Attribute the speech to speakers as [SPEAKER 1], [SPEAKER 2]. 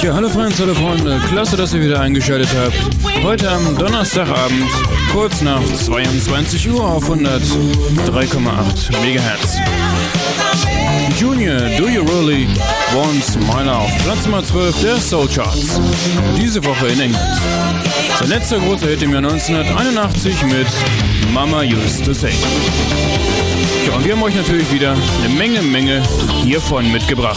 [SPEAKER 1] Ja, hallo Freunde, hallo Freunde, klasse, dass ihr wieder eingeschaltet habt. Heute am Donnerstagabend, kurz nach 22 Uhr auf 103,8 MHz. Junior, Do You Really Want My Love, Platz Nummer 12 der Soul Charts. Diese Woche in England. Sein letzter großer Hit im Jahr 1981 mit Mama Used to Say. Ja, und wir haben euch natürlich wieder eine Menge hiervon mitgebracht.